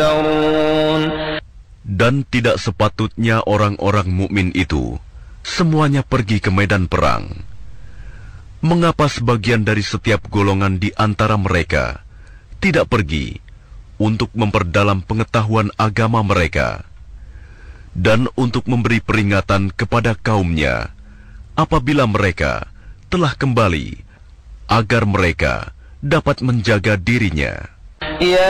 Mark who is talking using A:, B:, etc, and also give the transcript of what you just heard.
A: Dan tidak sepatutnya orang-orang mukmin itu semuanya pergi ke medan perang. Mengapa sebagian dari setiap golongan di antara mereka tidak pergi untuk memperdalam pengetahuan agama mereka dan untuk memberi peringatan kepada kaumnya apabila mereka telah kembali, agar mereka dapat menjaga dirinya?